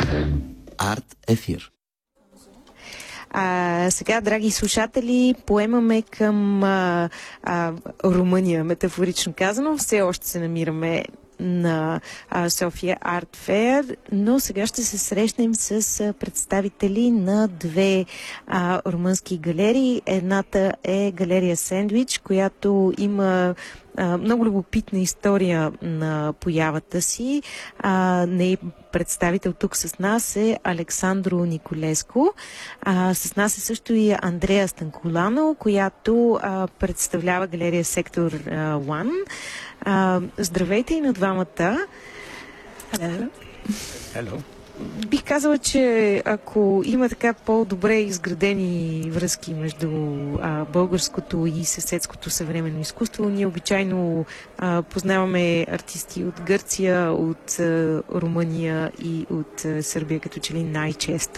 Арт ефир. Сега, драги слушатели, поемаме към Румъния, метафорично казано. Все още се намираме на София Арт Фейер, но сега ще се срещнем с представители на две румънски галерии. Едната е галерия Сендвич, която има много любопитна история на появата си. Ней представител тук с нас е Александро Николеско. С нас е също и Андрея Станколано, която представлява галерия Сектор 1. Здравейте и на двамата. Hello. Бих казала, че ако има така по-добре изградени връзки между българското и съседското съвременно изкуство, ние обичайно познаваме артисти от Гърция, от Румъния и от Сърбия, като че ли най-често.